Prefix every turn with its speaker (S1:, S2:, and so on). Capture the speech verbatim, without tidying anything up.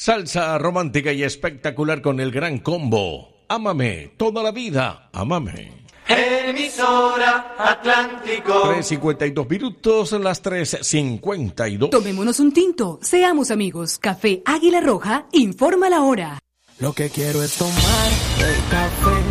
S1: Salsa romántica y espectacular con el gran combo. Ámame toda la vida, ámame.
S2: Emisora Atlántico.
S1: tres cincuenta y dos minutos, las tres cincuenta y dos.
S3: Tomémonos un tinto, seamos amigos. Café Águila Roja informa la hora.
S4: Lo que quiero es tomar el café.